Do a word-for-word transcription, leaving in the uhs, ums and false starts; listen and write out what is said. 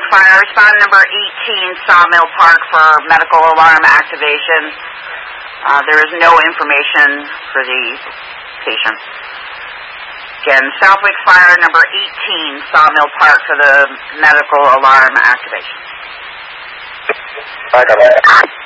Fire, respond number eighteen, Sawmill Park for medical alarm activation. Uh, there is no information for the patient. Again, Southwick Fire, number eighteen, Sawmill Park for the medical alarm activation. Bye,